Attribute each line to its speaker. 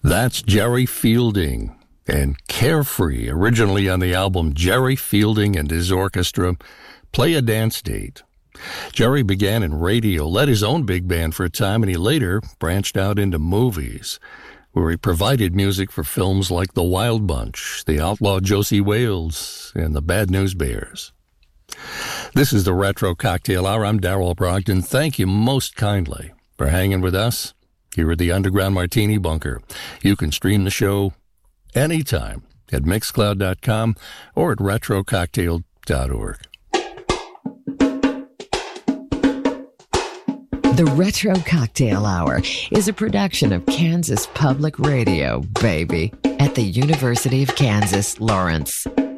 Speaker 1: That's Jerry Fielding and Carefree, originally on the album Jerry Fielding and His Orchestra, Play a Dance Date. Jerry began in radio, led his own big band for a time, and he later branched out into movies, where he provided music for films like The Wild Bunch, The Outlaw Josie Wales, and The Bad News Bears. This is the Retro Cocktail Hour. I'm Darrell Brogdon. Thank you most kindly for hanging with us here at the Underground Martini Bunker. You can stream the show anytime at Mixcloud.com or at RetroCocktail.org.
Speaker 2: The Retro Cocktail Hour is a production of Kansas Public Radio, baby, at the University of Kansas, Lawrence.